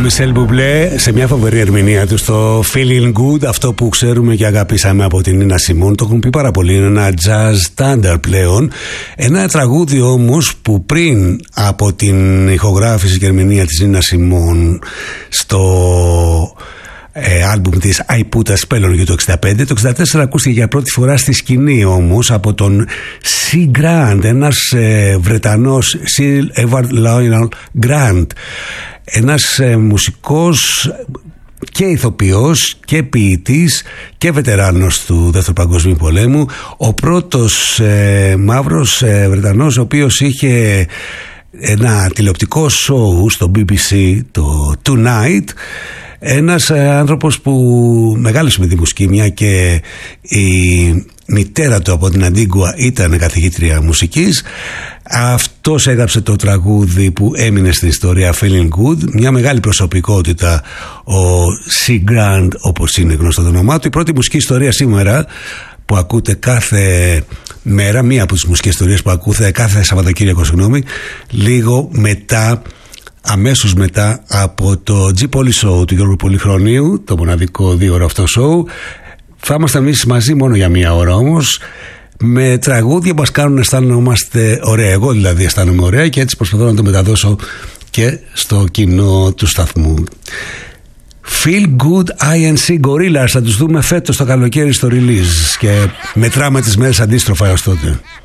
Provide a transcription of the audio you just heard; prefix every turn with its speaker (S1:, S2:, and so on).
S1: Μισελ Μπουμπλέ σε μια φοβερή ερμηνεία του στο Feeling Good, αυτό που ξέρουμε και αγαπήσαμε από την Νίνα Σιμών. Το έχουν πει πάρα πολύ, είναι ένα jazz standard πλέον. Ένα τραγούδι όμως που πριν από την ηχογράφηση και ερμηνεία της Νίνα Σιμών στο άλμπουμ της I Put a Spell on You το 65, το 64 ακούστηκε για πρώτη φορά στη σκηνή όμως από τον C. Grant, ένας Βρετανός, Sir Edward Lionel Grant, ένας μουσικός και ηθοποιός και ποιητής και βετεράνος του Δεύτερου Παγκοσμίου Πολέμου, ο πρώτος μαύρος Βρετανός ο οποίος είχε ένα τηλεοπτικό σοου στο BBC, το Tonight. Ένας άνθρωπος που μεγάλωσε με τη μουσική, μια και η μητέρα του από την Αντίγκουα ήταν καθηγήτρια μουσικής. Αυτός έγραψε το τραγούδι που έμεινε στην ιστορία, Feeling Good. Μια μεγάλη προσωπικότητα ο C. Grant, όπως είναι γνωστό το όνομά του. Η πρώτη μουσική ιστορία σήμερα που ακούτε κάθε μέρα, μία από τις μουσικές ιστορίες που ακούτε κάθε Σαββατοκύριακο, λίγο μετά, αμέσως μετά από το G Poly Show του Γιώργου Πολυχρονίου, το μοναδικό 2ωρο αυτό show. Θα είμαστε εμείς μαζί μόνο για μία ώρα όμως, με τραγούδια που μας κάνουν να αισθάνομαστε ωραία. Εγώ δηλαδή αισθάνομαι ωραία και έτσι προσπαθώ να το μεταδώσω και στο κοινό του σταθμού. Feel Good INC Gorillaz, θα τους δούμε φέτος το καλοκαίρι στο release και μετράμε τις μέρες αντίστροφα έως τότε.